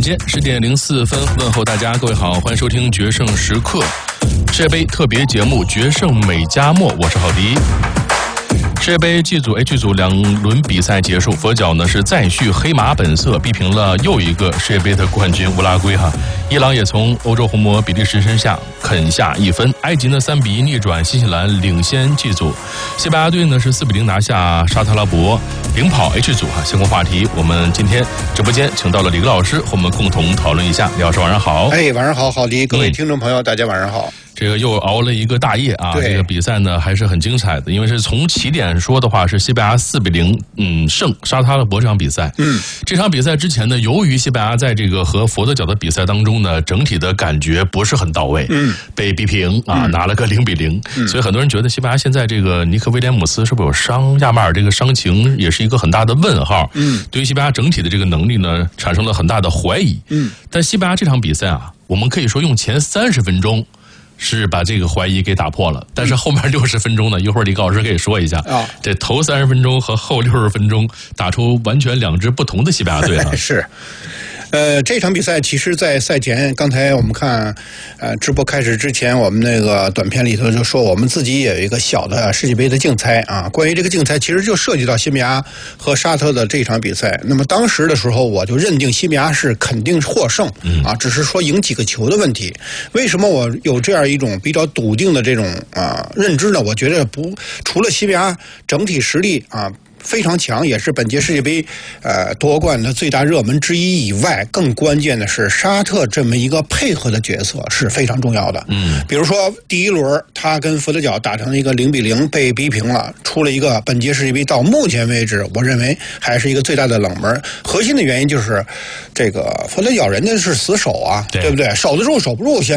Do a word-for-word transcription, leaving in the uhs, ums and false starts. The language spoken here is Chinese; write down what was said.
间十点零四分，问候大家，各位好，欢迎收听决胜时刻世界杯特别节目《决胜美加墨》，我是郝迪。世界杯 G 组 H 组两轮比赛结束，佛脚呢是再续黑马本色，逼平了又一个世界杯的冠军乌拉圭哈。伊朗也从欧洲红魔比利时身下啃下一分，埃及呢三比一逆转新西兰，领先 G 组。西班牙队呢是四比零拿下沙特阿拉伯，领跑 H 组哈。相关话题，我们今天直播间请到了李格老师，和我们共同讨论一下。李老师晚上好。 哎，晚上好，郝迪，各位听众朋友，嗯、大家晚上好。 这个又熬了一个大夜啊！这个比赛呢还是很精彩的，因为是从起点说的话是西班牙四比零嗯胜沙特阿拉伯这场比赛。嗯，这场比赛之前呢，由于西班牙在这个和佛得角的比赛当中呢，整体的感觉不是很到位，嗯，被逼平啊，拿了个零比零，嗯，所以很多人觉得西班牙现在这个尼克威廉姆斯是不是有伤？亚马尔这个伤情也是一个很大的问号。嗯，对于西班牙整体的这个能力呢，产生了很大的怀疑。嗯，但西班牙这场比赛啊，我们可以说用前三十分钟。是把这个怀疑给打破了，但是后面六十分钟呢，一会儿李高老师可以说一下啊，这头三十分钟和后六十分钟打出完全两支不同的西班牙队啊。 是。呃，这场比赛其实，在赛前，刚才我们看，呃，直播开始之前，我们那个短片里头就说，我们自己也有一个小的世界杯的竞猜啊。关于这个竞猜，其实就涉及到西班牙和沙特的这场比赛。那么当时的时候，我就认定西班牙是肯定获胜啊，只是说赢几个球的问题。为什么我有这样一种比较笃定的这种啊认知呢？我觉得不，除了西班牙整体实力啊。非常强，也是本届世界杯呃夺冠的最大热门之一以外，更关键的是沙特这么一个配合的角色是非常重要的。嗯，比如说第一轮他跟佛得角打成一个零比零被逼平了，出了一个本届世界杯到目前为止我认为还是一个最大的冷门。核心的原因就是这个佛得角人家是死守啊， 对, 对不对？守得住守不住先。